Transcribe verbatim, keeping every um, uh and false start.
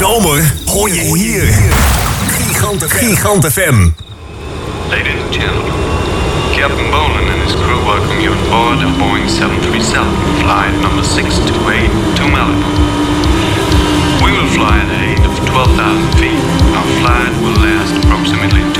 zomer hoor je hier. Gigant, Gigant F M. Ladies and gentlemen, Captain Bolan and his crew welcome you aboard a Boeing seven thirty-seven, flight number six two eight to Melbourne.